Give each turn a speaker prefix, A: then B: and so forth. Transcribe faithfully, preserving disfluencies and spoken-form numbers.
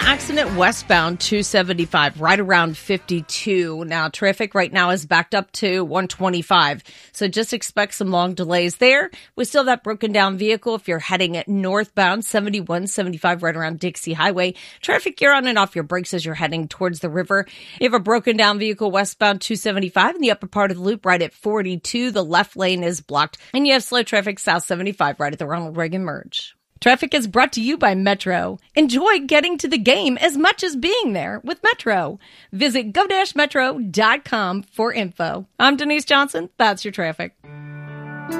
A: accident westbound two seventy-five, right around fifty-two. Now, traffic right now is backed up to one twenty-five, so just expect some long delays there. We still have that broken down vehicle if you're heading northbound seventy-one seventy-five right around Dixie Highway. Traffic, you're on and off your brakes as you're heading towards the river. You have a broken down vehicle westbound two seventy-five in the upper part of the loop right at forty-two. The left lane is blocked, and you have slow traffic south seventy-five right at the Ronald Reagan merge. Traffic is brought to you by Metro. Enjoy getting to the game as much as being there with Metro. Visit go dash metro dot com for info. I'm Denise Johnson. That's your traffic.